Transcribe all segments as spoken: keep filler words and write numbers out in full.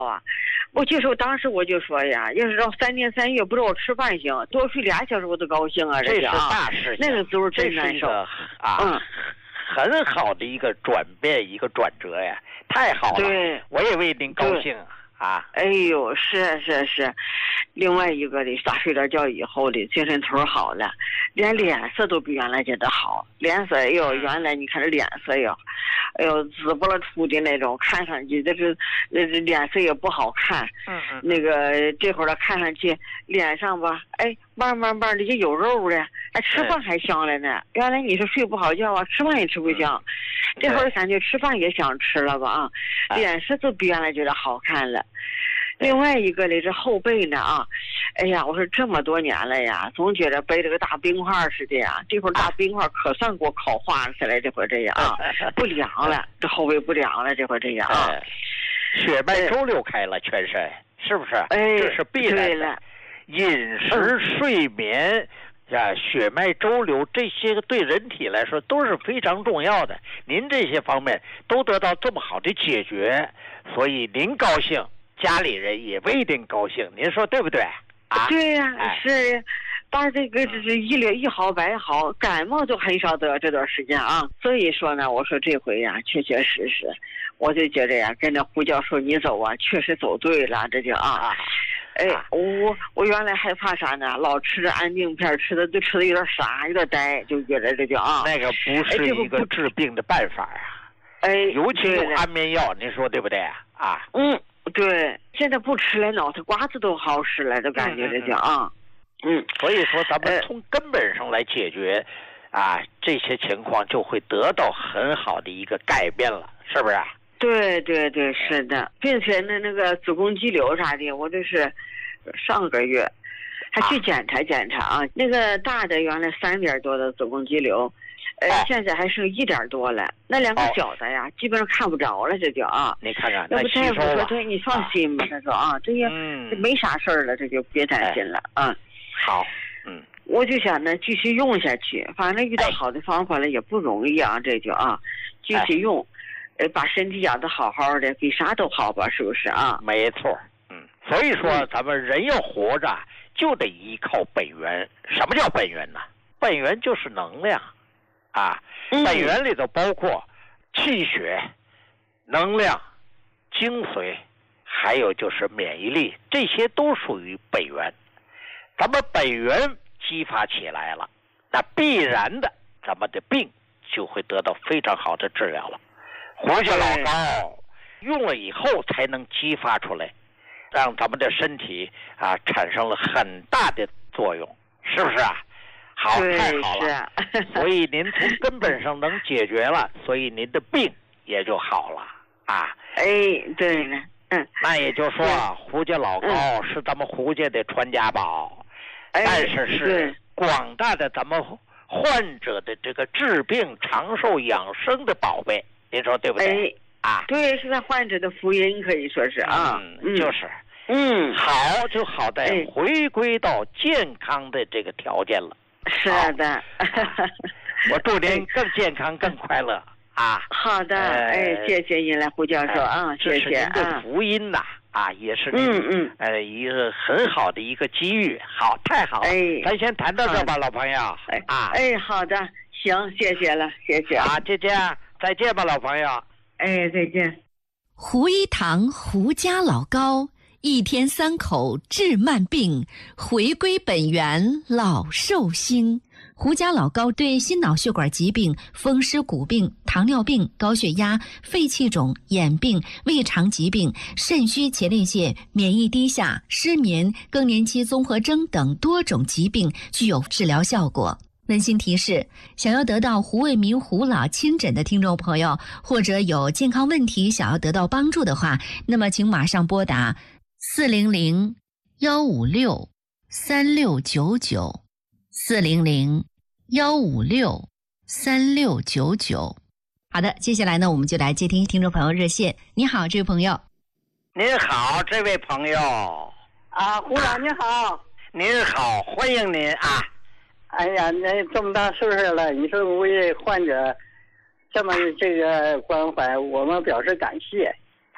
啊，我就说当时我就说呀，要是到三天三夜不知道我吃饭行，多睡俩小时我都高兴啊， 这是啊大事情。 那个时候真难受啊，嗯，很好的一个转变，一个转折呀，太好了。 对， 我也为您高兴啊。 哎呦，是是是，另外一个的，打睡点觉以后的精神头好了，连脸色都比原来觉得好，脸色哎呦，原来你看这脸色哟，哎呦紫不了出的那种，看上去这是呃脸色也不好看。 嗯嗯。 那个这会儿看上去脸上吧，哎慢慢慢的就有肉了，哎吃饭还香了呢。原来你说睡不好觉啊，吃饭也吃不香，这会儿感觉吃饭也想吃了吧啊，脸色都比原来觉得好看了。另外一个呢，这后背呢啊，哎呀，我说这么多年了呀，总觉得背着个大冰块似的呀，这会儿大冰块可算给我烤化了起来，这会儿这样啊，不凉了，这后背不凉了，这会儿这样啊， 血脉周流开了全身，是不是？ 哎， 这是必然的。饮食、睡眠啊，血脉周流这些个对人体来说都是非常重要的。您这些方面都得到这么好的解决，所以您高兴，家里人也不一定高兴，您说对不对？啊， 对呀、啊，是，把这个这是一了一好百好，感冒都很少得这段时间啊。所以说呢，我说这回呀、啊，确确实实，我就觉得呀，跟着胡教授你走啊，确实走对了，这就啊。哎，我我原来害怕啥呢？老吃着安定片，吃的都吃的有点傻，有点呆，就觉得这就啊。 那个不是一个治病的办法啊。 哎， 尤其用安眠药，您说对不对啊？ 嗯，对。现在不吃了，脑袋瓜子都好使了，就感觉这叫啊。嗯， 所以说咱们从根本上来解决，呃、啊这些情况就会得到很好的一个改变了，是不是？ 对对对，是的，并且呢，那个子宫肌瘤啥的，我这是上个月还去检查检查啊，啊那个大的原来三点多的子宫肌瘤，呃，啊、现在还剩一点多了，那两个小的呀，哦、基本上看不着了，这就啊， 你看看， 要不大夫说对，你放心吧，他说啊，这些嗯没啥事儿了，这就别担心了啊。 嗯、好，嗯， 我就想呢，继续用下去，反正遇到好的方法了也不容易啊，这就啊，继续用。呃，把身体养得好好的，比啥都好吧，是不是啊？ 没错，嗯，所以说咱们人要活着，就得依靠本源。什么叫本源呢？本源就是能量，啊， 嗯、 本源里头包括气血、能量、精髓，还有就是免疫力，这些都属于本源。咱们本源激发起来了，那必然的，咱们的病就会得到非常好的治疗了。胡家老膏用了以后才能激发出来，让咱们的身体啊产生了很大的作用，是不是啊？好，太好了。所以您从根本上能解决了，所以您的病也就好了啊。 哎，对了，嗯， 那也就是说，胡家老膏是咱们胡家的传家宝， 嗯、 但是是广大的咱们患者的这个治病长寿养生的宝贝。您说对不对？ 哎、 啊， 对，是他患者的福音，可以说是啊， 嗯，就是， 嗯， 好就好在回归到健康的这个条件了。 是的， 啊、我祝您更健康、更快乐啊！ 好的，呃、哎，谢谢您了，胡教授啊、呃，谢谢。 这是您的福音呐，啊，啊也是您嗯嗯呃一个很好的一个机遇。好，太好了， 哎， 咱先谈到这吧，老朋友。 哎啊， 哎，好的，行，谢谢了，谢谢。 啊，就这样。再见吧，老朋友。 哎，再见。 胡一堂胡家老膏，一天三口治慢病，回归本源老寿星。胡家老膏对心脑血管疾病、风湿骨病、糖尿病、高血压、肺气肿、眼病、胃肠疾病、肾虚前列腺、免疫低下、失眠、更年期综合征等多种疾病具有治疗效果。温馨提示：想要得到胡卫民胡老亲诊的听众朋友，或者有健康问题想要得到帮助的话，那么请马上拨打四零零幺五六三六九九四零零幺五六三六九九。好的，接下来呢，我们就来接听听众朋友热线。你好，这位朋友。 您好，这位朋友。 啊，胡老您好。 您好，欢迎您啊。 哎呀，那这么大岁数了，你说为患者这么这个关怀，我们表示感谢。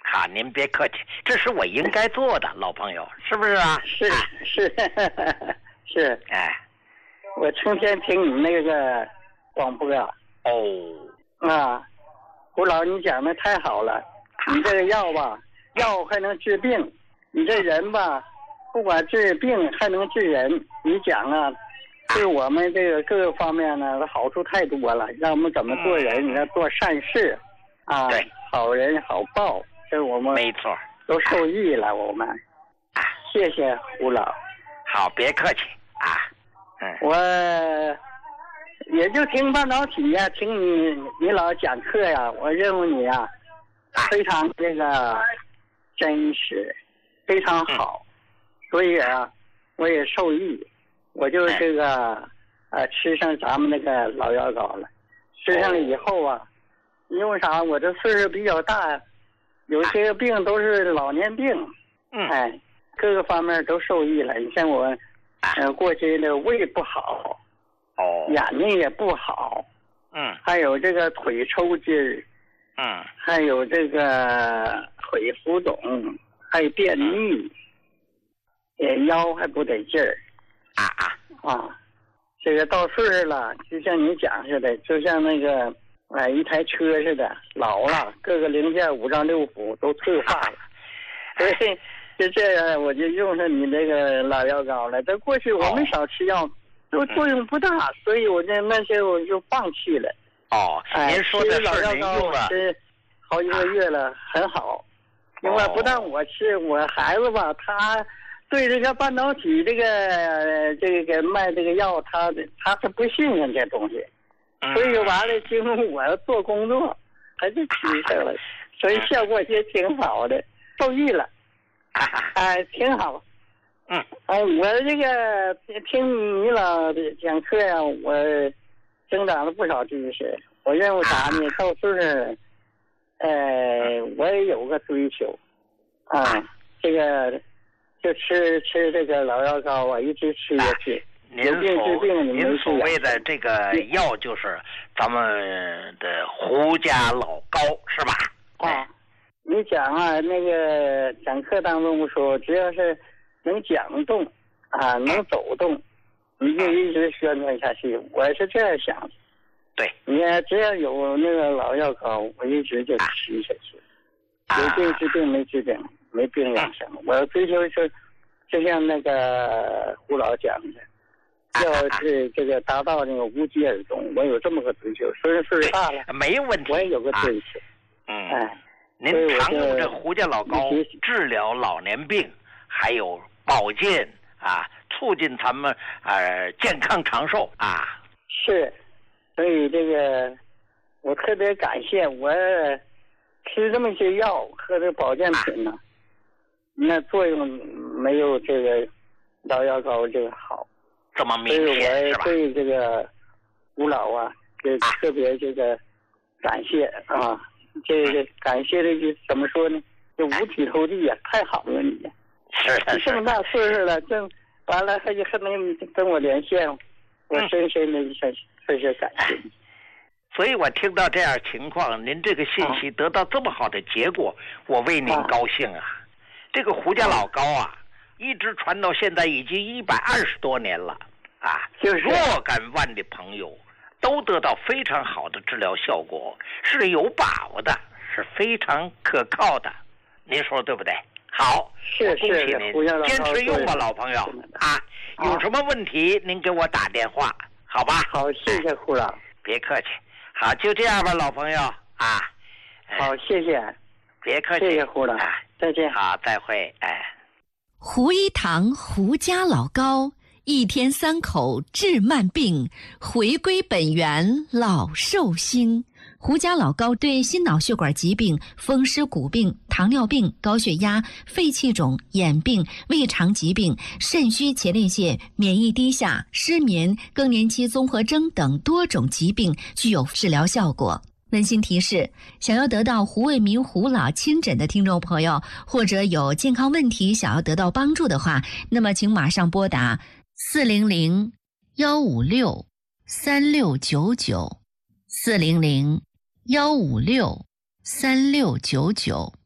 好，您别客气，这是我应该做的，老朋友，是不是啊？ 是是是， 哎， 我成天听你那个广播啊。 哦， 啊，胡老，你讲的太好了，你这个药吧，药还能治病，你这人吧，不管治病还能治人，你讲啊。对我们这个各个方面呢，好处太多了，让我们怎么做人，你要做善事，啊， 对， 好人好报，这我们没错， 都受益了。我们， 啊， 谢谢胡老。 好，别客气啊。嗯， 我也就听半导体呀、啊，听你你老讲课呀、啊，我认为你啊，非常这个真实，非常好，嗯、所以啊，我也受益。我就这个呃吃上咱们那个老药膏了，吃上了以后啊，因为啥？我这岁数比较大，有些个病都是老年病， 嗯， 哎，各个方面都受益了。你像我，呃，过去的胃不好， 哦， 眼睛也不好， 嗯， 还有这个腿抽筋儿， 嗯， 还有这个腿浮肿，还有便秘，也腰还不得劲儿。 啊啊啊，这个到岁数了，就像你讲似的，就像那个哎一台车似的，老了，各个零件五脏六腑都退化了，所以就这样，我就用上你这个老药膏了。在过去我没少吃药，都作用不大，所以我这那些我就放弃了。 哦， 哎， 您说的是您用了吃好几个月了，很好。另外，不但我吃，我孩子吧，他。对这个半导体这个这个卖这个药，他他是不信任这东西，所以完了，经过我要做工作，他就吃上了，所以效果也挺好的，受益了，哎，挺好。 嗯， 哎，我这个听你老讲课呀，我增长了不少知识。我认为啥呢？到岁数，呃，我也有个追求，啊，这个。就吃吃这个老药膏啊，一直吃下去。 您所您所谓的这个药就是咱们的胡家老膏是吧？ 啊，你讲啊，那个讲课当中说，只要是能讲动啊，能走动，你就一直宣传下去。我是这样想的。 对， 你只要有那个老药膏，我一直就吃下去。有病治病，没治病。没病养生，我要追求是，就像那个胡老讲的，要是这个达到那个无疾而终，我有这么个追求。虽然岁数大了， 没问题， 我也有个追求。 嗯， 哎， 您常用这胡家老膏治疗老年病，还有保健啊，促进咱们呃健康长寿啊。 是，所以这个我特别感谢我吃这么些药喝这保健品呢。啊那作用没有这个老药膏这个好， 这么明显是吧？所以我对这个吴老啊，这特别这个感谢啊，这个感谢的就怎么说呢？就五体投地呀、啊，太好了你！ 是是这么大岁数了，这完了还还能跟我连线，我深深的深深深感谢你。 所以我听到这样情况，您这个信息得到这么好的结果，我为您高兴啊！这个胡家老膏啊，一直传到现在已经一百二十多年了啊， 就是若干万的朋友都得到非常好的治疗效果，是有把握的，是非常可靠的。您说对不对？好， 是恭喜您，坚持用吧，老朋友啊！有什么问题您给我打电话，好吧？ 好，谢谢胡老， 别客气。好，就这样吧，老朋友啊。 好，谢谢， 别客气， 谢谢胡老。 啊再见， 好，再会，哎。 胡一堂胡家老膏，一天三口治慢病，回归本源老寿星。胡家老膏对心脑血管疾病、风湿骨病、糖尿病、高血压、肺气肿、眼病、胃肠疾病、肾虚前列腺、免疫低下、失眠、更年期综合征等多种疾病具有治疗效果。温馨提示：想要得到胡卫民胡老亲诊的听众朋友，或者有健康问题想要得到帮助的话，那么请马上拨打四零零幺五六三六九九四零零幺五六三六九九。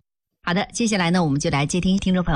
好的，接下来呢，我们就来接听听众朋友。